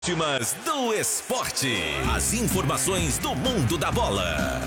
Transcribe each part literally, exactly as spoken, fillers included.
Últimas do esporte. As informações do mundo da bola.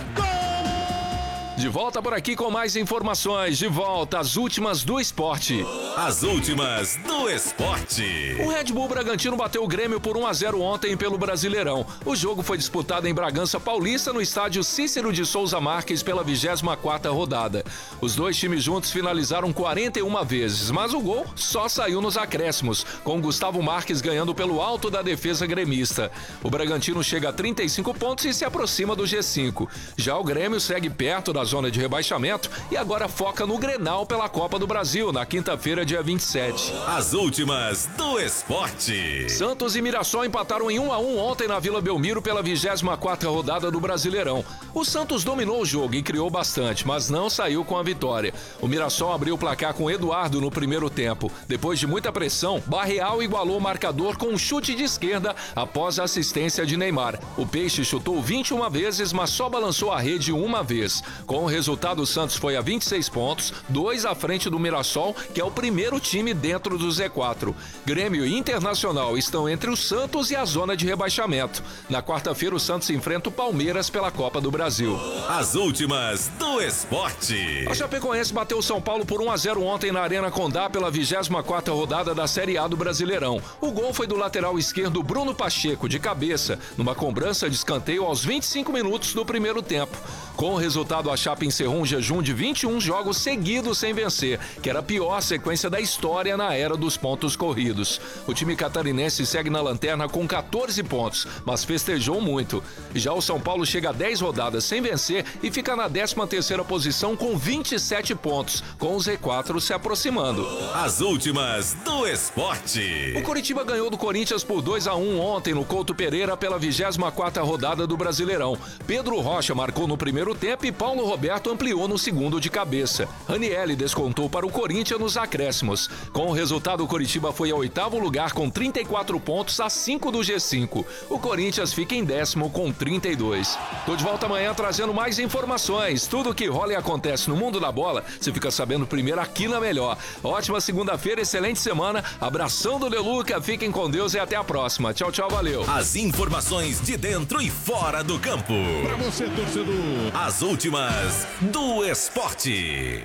De volta por aqui com mais informações. De volta, as últimas do esporte. As últimas do esporte. O Red Bull Bragantino bateu o Grêmio por um a zero ontem pelo Brasileirão. O jogo foi disputado em Bragança Paulista, no estádio Cícero de Souza Marques, pela vigésima quarta rodada. Os dois times juntos finalizaram quarenta e uma vezes, mas o gol só saiu nos acréscimos, com Gustavo Marques ganhando pelo alto da defesa gremista. O Bragantino chega a trinta e cinco pontos e se aproxima do G cinco. Já o Grêmio segue perto da zona de rebaixamento e agora foca no Grenal pela Copa do Brasil, na quinta-feira, dia vinte e sete. As últimas do esporte. Santos e Mirassol empataram em um a um ontem na Vila Belmiro pela vigésima quarta rodada do Brasileirão. O Santos dominou o jogo e criou bastante, mas não saiu com a vitória. O Mirassol abriu o placar com Eduardo no primeiro tempo. Depois de muita pressão, Barreal igualou o marcador com um chute de esquerda após a assistência de Neymar. O Peixe chutou vinte e uma vezes, mas só balançou a rede uma vez. Com o resultado, o Santos foi a vinte e seis pontos, dois à frente do Mirassol, que é o primeiro time dentro do Z quatro. Grêmio e Internacional estão entre o Santos e a zona de rebaixamento. Na quarta-feira, o Santos enfrenta o Palmeiras pela Copa do Brasil. As últimas do esporte. A Chapecoense bateu o São Paulo por um a zero ontem na Arena Condá pela vigésima quarta rodada da Série A do Brasileirão. O gol foi do lateral esquerdo Bruno Pacheco, de cabeça, numa cobrança de escanteio aos vinte e cinco minutos do primeiro tempo. Com o resultado, a Chape encerrou um jejum de vinte e um jogos seguidos sem vencer, que era a pior sequência da história na era dos pontos corridos. O time catarinense segue na lanterna com quatorze pontos, mas festejou muito. Já o São Paulo chega a dez rodadas sem vencer e fica na décima terceira posição com vinte e sete pontos, com o Z quatro se aproximando. As últimas do esporte. O Coritiba ganhou do Corinthians por dois a um ontem no Couto Pereira pela vigésima quarta rodada do Brasileirão. Pedro Rocha marcou no primeiro tempo e Paulo Roberto ampliou no segundo de cabeça. Ranielli descontou para o Corinthians nos acréscimos. Com o resultado, o Coritiba foi ao oitavo lugar com trinta e quatro pontos, a cinco do G cinco. O Corinthians fica em décimo com trinta e dois. Tô de volta amanhã trazendo mais informações. Tudo que rola e acontece no mundo da bola, você fica sabendo primeiro aqui na Melhor. Ótima segunda-feira, excelente semana. Abração do Leluca, fiquem com Deus e até a próxima. Tchau, tchau, valeu. As informações de dentro e fora do campo. Pra você, torcedor. As últimas do esporte.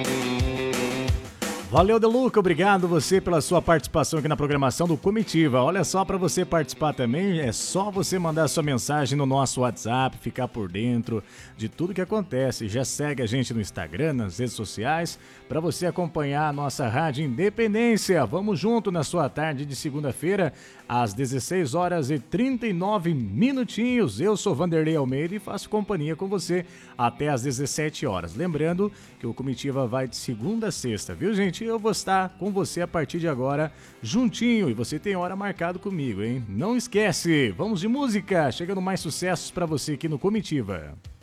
Valeu, Deluca, obrigado você pela sua participação aqui na programação do Comitiva. Olha só, para você participar também, é só você mandar sua mensagem no nosso WhatsApp, ficar por dentro de tudo que acontece. Já segue a gente no Instagram, nas redes sociais, para você acompanhar a nossa Rádio Independência. Vamos junto na sua tarde de segunda-feira, às dezesseis horas e trinta e nove minutinhos. Eu sou Vanderlei Almeida e faço companhia com você até às dezessete horas. Lembrando que o Comitiva vai de segunda a sexta, viu, gente? Eu vou estar com você a partir de agora, juntinho, e você tem hora marcado comigo, hein? Não esquece, vamos de música, chegando mais sucessos para você aqui no Comitiva.